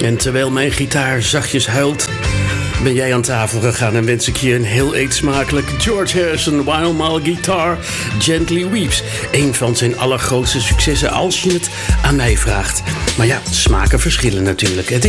En terwijl mijn gitaar zachtjes huilt, ben jij aan tafel gegaan en wens ik je een heel eetsmakelijk George Harrison While My Guitar Gently Weeps. Een van zijn allergrootste successen als je het aan mij vraagt. Maar ja, smaken verschillen natuurlijk. Het